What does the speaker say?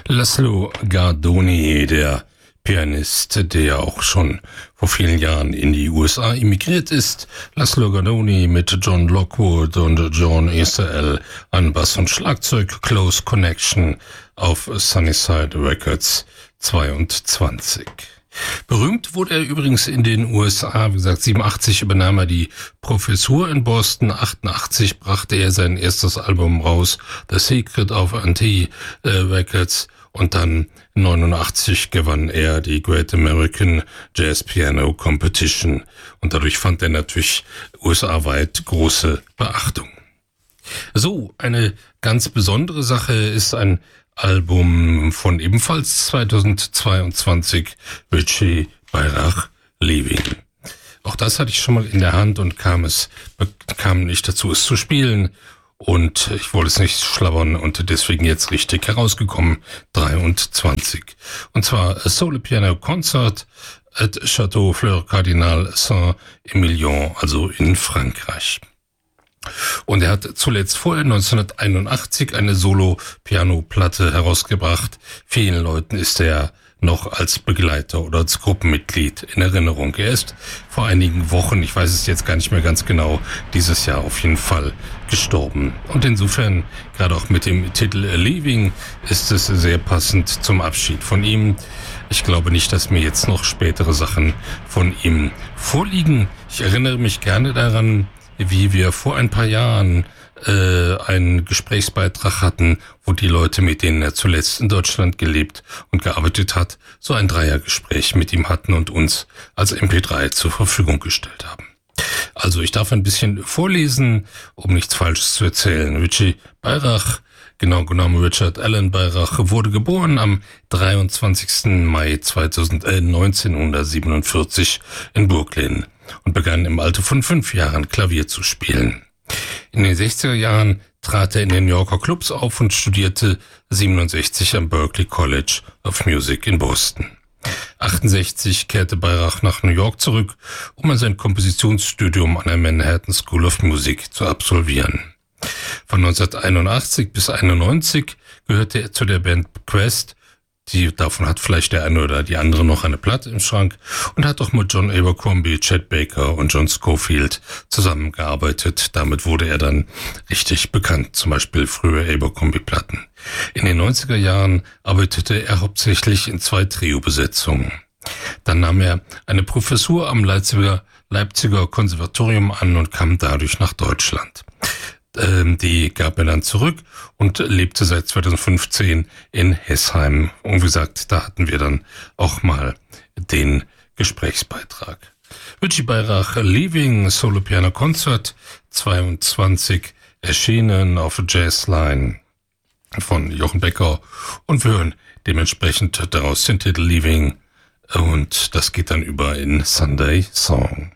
Laszlo Gardoni, der Pianist, der auch schon vor vielen Jahren in die USA emigriert ist. Laszlo Gardoni mit John Lockwood und John Israel an Bass und Schlagzeug, Close Connection auf Sunnyside Records 22. Berühmt wurde er übrigens in den USA, wie gesagt, 87 übernahm er die Professur in Boston, 88 brachte er sein erstes Album raus, The Secret of Anti-Records, und dann 89 gewann er die Great American Jazz Piano Competition und dadurch fand er natürlich USA-weit große Beachtung. So, eine ganz besondere Sache ist ein Album von ebenfalls 2022, Richie Beirach, Leaving. Auch das hatte ich schon mal in der Hand und kam nicht dazu, es zu spielen. Und ich wollte es nicht schlabbern und deswegen jetzt richtig herausgekommen, 23. Und zwar A Solo Piano Concert at Château Fleur Cardinal Saint-Emilion, also in Frankreich. Und er hat zuletzt vorher 1981 eine Solo-Piano-Platte herausgebracht. Vielen Leuten ist er noch als Begleiter oder als Gruppenmitglied in Erinnerung. Er ist vor einigen Wochen, ich weiß es jetzt gar nicht mehr ganz genau, dieses Jahr auf jeden Fall gestorben. Und insofern, gerade auch mit dem Titel Leaving, ist es sehr passend zum Abschied von ihm. Ich glaube nicht, dass mir jetzt noch spätere Sachen von ihm vorliegen. Ich erinnere mich gerne daran, wie wir vor ein paar Jahren einen Gesprächsbeitrag hatten, wo die Leute, mit denen er zuletzt in Deutschland gelebt und gearbeitet hat, so ein Dreiergespräch mit ihm hatten und uns als MP3 zur Verfügung gestellt haben. Also ich darf ein bisschen vorlesen, um nichts Falsches zu erzählen. Richie Beirach, genau genommen Richard Allen Beirach, wurde geboren am 23. Mai 1947 in Brooklyn und begann im Alter von 5 Jahren Klavier zu spielen. In den 60er Jahren trat er in den New Yorker Clubs auf und studierte 67 am Berklee College of Music in Boston. 68 kehrte Beirach nach New York zurück, um sein Kompositionsstudium an der Manhattan School of Music zu absolvieren. Von 1981 bis 1991 gehörte er zu der Band Quest. Davon hat vielleicht der eine oder die andere noch eine Platte im Schrank und hat auch mit John Abercrombie, Chet Baker und John Scofield zusammengearbeitet. Damit wurde er dann richtig bekannt, zum Beispiel frühe Abercrombie-Platten. In den 90er Jahren arbeitete er hauptsächlich in 2 Trio-Besetzungen. Dann nahm er eine Professur am Leipziger Konservatorium an und kam dadurch nach Deutschland. Die gab er dann zurück und lebte seit 2015 in Hessheim. Und wie gesagt, da hatten wir dann auch mal den Gesprächsbeitrag. Richie Beirach, Leaving, Solo Piano Concert 22, erschienen auf Jazzline von Jochen Becker. Und wir hören dementsprechend daraus den Titel Leaving. Und das geht dann über in Sunday Song.